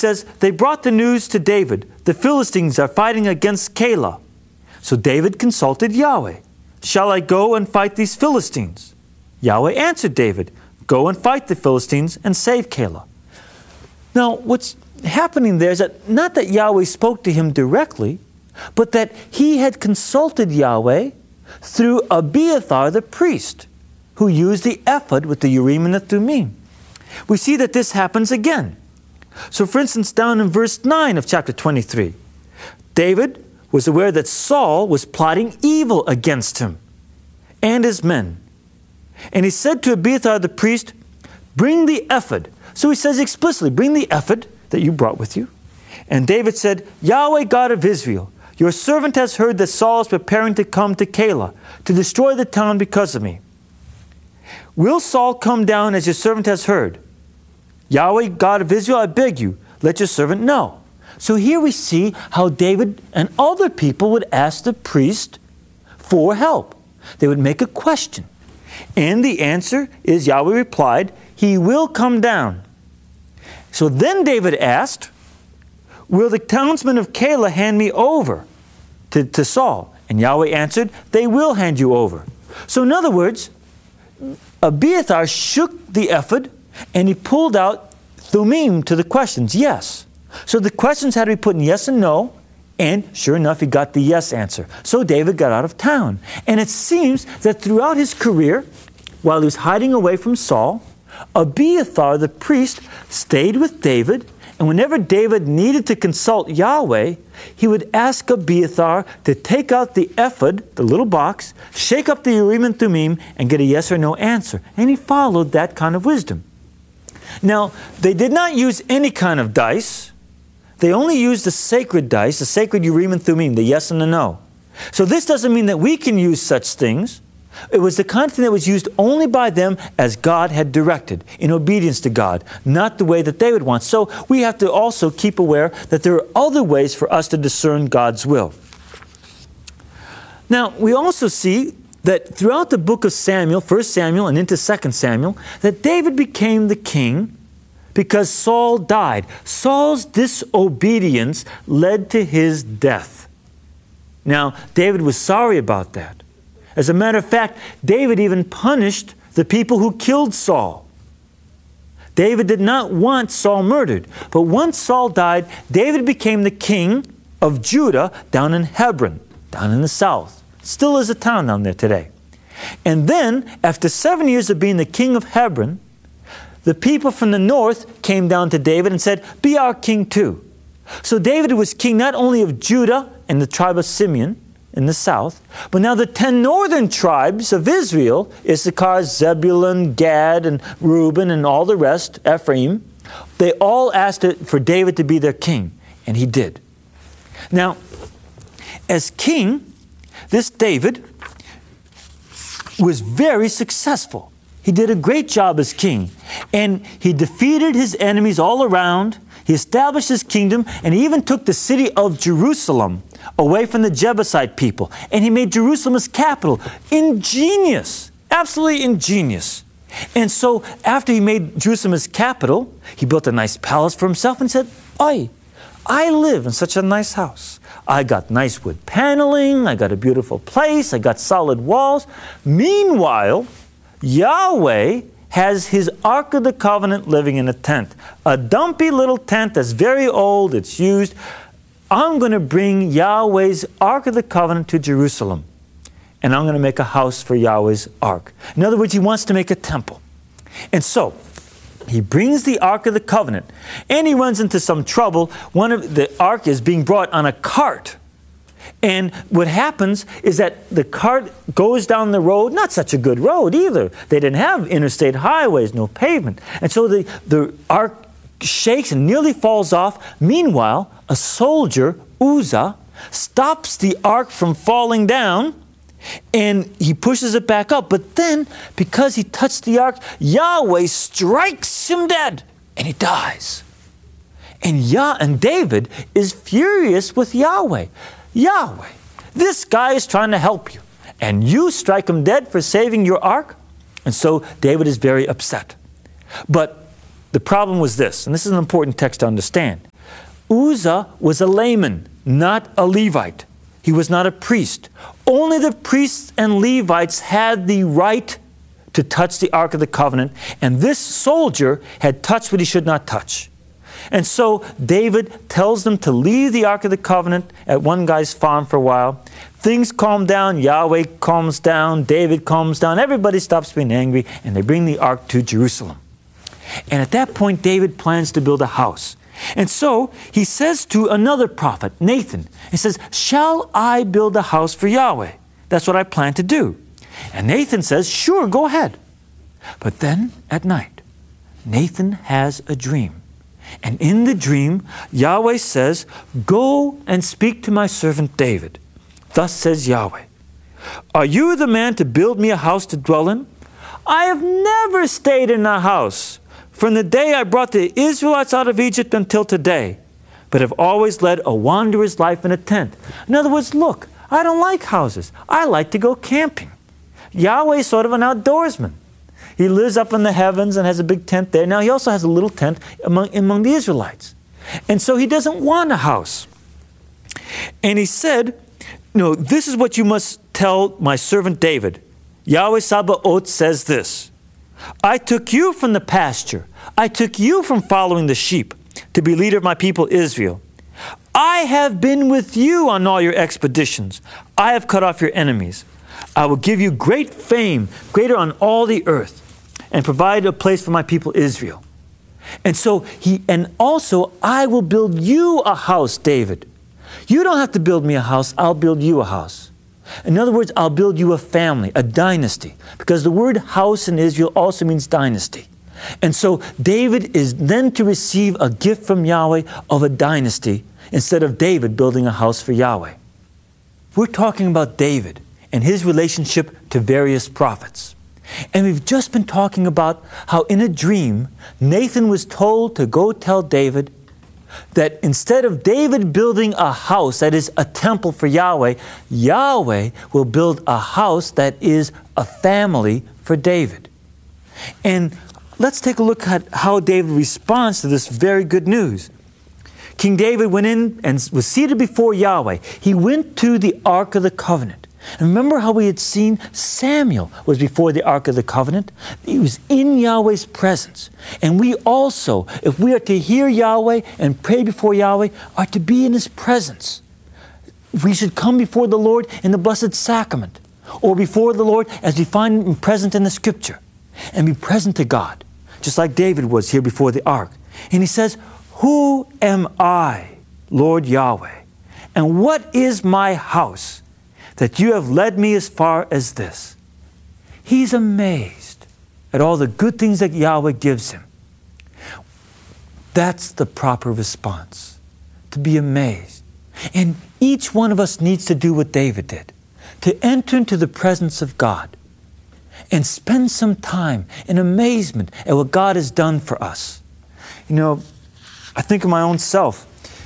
says, they brought the news to David. The Philistines are fighting against Keilah. So David consulted Yahweh. Shall I go and fight these Philistines? Yahweh answered David, go and fight the Philistines and save Keilah. Now, what's happening there is that not that Yahweh spoke to him directly, but that he had consulted Yahweh through Abiathar the priest, who used the ephod with the Urim and the Thummim. We see that this happens again. So for instance, down in verse 9 of chapter 23, David was aware that Saul was plotting evil against him and his men. And he said to Abiathar the priest, bring the ephod. So he says explicitly, bring the ephod that you brought with you. And David said, Yahweh God of Israel, your servant has heard that Saul is preparing to come to Keilah, to destroy the town because of me. Will Saul come down as your servant has heard? Yahweh God of Israel, I beg you, let your servant know. So here we see how David and other people would ask the priest for help. They would make a question. And the answer is, Yahweh replied, he will come down. So then David asked, will the townsmen of Keilah hand me over to Saul? And Yahweh answered, they will hand you over. So in other words, Abiathar shook the ephod and he pulled out Thummim to the questions, yes. So the questions had to be put in yes and no, and sure enough, he got the yes answer. So David got out of town. And it seems that throughout his career, while he was hiding away from Saul, Abiathar the priest stayed with David, and whenever David needed to consult Yahweh, he would ask Abiathar to take out the ephod, the little box, shake up the Urim and Thummim, and get a yes or no answer. And he followed that kind of wisdom. Now, they did not use any kind of dice. They only used the sacred dice, the sacred Urim and Thummim, the yes and the no. So this doesn't mean that we can use such things. It was the kind of thing that was used only by them as God had directed, in obedience to God, not the way that they would want. So we have to also keep aware that there are other ways for us to discern God's will. Now, we also see that throughout the book of Samuel, 1 Samuel and into 2 Samuel, that David became the king because Saul died. Saul's disobedience led to his death. Now, David was sorry about that. As a matter of fact, David even punished the people who killed Saul. David did not want Saul murdered. But once Saul died, David became the king of Judah down in Hebron, down in the south. Still is a town down there today. And then, after 7 years of being the king of Hebron, the people from the north came down to David and said, be our king too. So David was king not only of Judah and the tribe of Simeon in the south, but now the 10 northern tribes of Israel, Issachar, Zebulun, Gad, and Reuben, and all the rest, Ephraim, they all asked for David to be their king, and he did. Now, as king, this David was very successful. He did a great job as king, and he defeated his enemies all around. He established his kingdom, and he even took the city of Jerusalem away from the Jebusite people, and he made Jerusalem his capital. Ingenious, absolutely ingenious. And so after he made Jerusalem his capital, he built a nice palace for himself and said, "Oi, I live in such a nice house. I got nice wood paneling, I got a beautiful place, I got solid walls." Meanwhile, Yahweh has his Ark of the Covenant living in a tent. A dumpy little tent that's very old, it's used. I'm going to bring Yahweh's Ark of the Covenant to Jerusalem. And I'm going to make a house for Yahweh's Ark. In other words, he wants to make a temple. And so, he brings the Ark of the Covenant. And he runs into some trouble. One of the Ark is being brought on a cart. And what happens is that the cart goes down the road, not such a good road either. They didn't have interstate highways, no pavement. And so the ark shakes and nearly falls off. Meanwhile, a soldier, Uzzah, stops the ark from falling down, and he pushes it back up. But then, because he touched the ark, Yahweh strikes him dead, and he dies. And David is furious with Yahweh. Yahweh, this guy is trying to help you, and you strike him dead for saving your ark? And so David is very upset. But the problem was this, and this is an important text to understand. Uzzah was a layman, not a Levite. He was not a priest. Only the priests and Levites had the right to touch the Ark of the Covenant, and this soldier had touched what he should not touch. And so David tells them to leave the Ark of the Covenant at one guy's farm for a while. Things calm down, Yahweh calms down, David calms down, everybody stops being angry, and they bring the Ark to Jerusalem. And at that point, David plans to build a house. And so he says to another prophet, Nathan, he says, "Shall I build a house for Yahweh? That's what I plan to do." And Nathan says, "Sure, go ahead." But then at night, Nathan has a dream. And in the dream, Yahweh says, "Go and speak to my servant David. Thus says Yahweh, are you the man to build me a house to dwell in? I have never stayed in a house from the day I brought the Israelites out of Egypt until today, but have always led a wanderer's life in a tent." In other words, look, I don't like houses. I like to go camping. Yahweh is sort of an outdoorsman. He lives up in the heavens and has a big tent there. Now, he also has a little tent among the Israelites. And so he doesn't want a house. And he said, "No, this is what you must tell my servant David. Yahweh Sabaoth says this, I took you from the pasture. I took you from following the sheep to be leader of my people Israel. I have been with you on all your expeditions. I have cut off your enemies. I will give you great fame, greater on all the earth, and provide a place for my people Israel. And so also I will build you a house, David. You don't have to build me a house, I'll build you a house. In other words, I'll build you a family, a dynasty, because the word house in Israel also means dynasty. And so David is then to receive a gift from Yahweh of a dynasty instead of David building a house for Yahweh. We're talking about David and his relationship to various prophets. And we've just been talking about how in a dream, Nathan was told to go tell David that instead of David building a house that is a temple for Yahweh, Yahweh will build a house that is a family for David. And let's take a look at how David responds to this very good news. King David went in and was seated before Yahweh. He went to the Ark of the Covenant. And remember how we had seen Samuel was before the Ark of the Covenant? He was in Yahweh's presence. And we also, if we are to hear Yahweh and pray before Yahweh, are to be in His presence. We should come before the Lord in the Blessed Sacrament, or before the Lord as we find Him present in the Scripture, and be present to God, just like David was here before the Ark. And he says, "Who am I, Lord Yahweh? And what is my house, that you have led me as far as this?" He's amazed at all the good things that Yahweh gives him. That's the proper response, to be amazed. And each one of us needs to do what David did, to enter into the presence of God and spend some time in amazement at what God has done for us. You know, I think of my own self.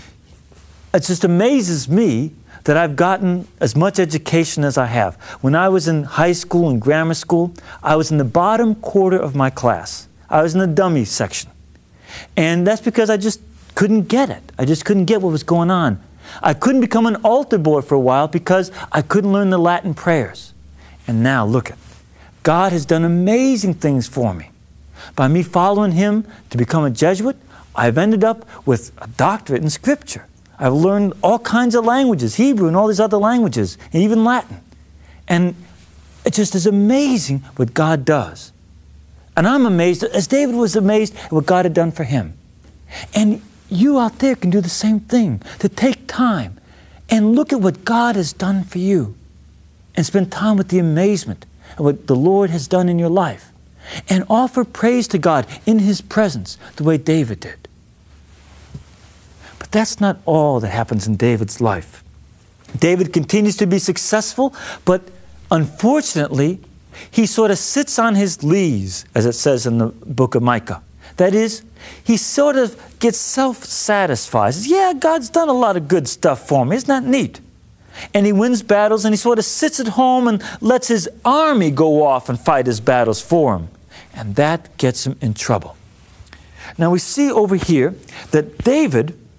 It just amazes me that I've gotten as much education as I have. When I was in high school and grammar school, I was in the bottom quarter of my class. I was in the dummy section. And that's because I just couldn't get it. I just couldn't get what was going on. I couldn't become an altar boy for a while because I couldn't learn the Latin prayers. And now, look, God has done amazing things for me. By me following Him to become a Jesuit, I've ended up with a doctorate in Scripture. I've learned all kinds of languages, Hebrew and all these other languages, and even Latin. And it just is amazing what God does. And I'm amazed, as David was amazed at what God had done for him. And you out there can do the same thing, to take time and look at what God has done for you and spend time with the amazement of what the Lord has done in your life and offer praise to God in His presence the way David did. But that's not all that happens in David's life. David continues to be successful, but unfortunately, he sort of sits on his lees, as it says in the book of Micah. That is, he sort of gets self-satisfied. Says, yeah, God's done a lot of good stuff for me. Isn't that neat? And he wins battles, and he sort of sits at home and lets his army go off and fight his battles for him. And that gets him in trouble. Now we see over here that David